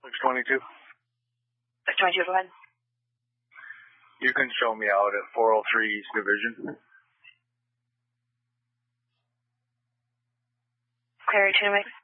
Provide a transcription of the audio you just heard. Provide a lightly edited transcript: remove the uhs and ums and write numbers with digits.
622. 622, go ahead. You can show me out at 403 East Division. Clear 2 mix.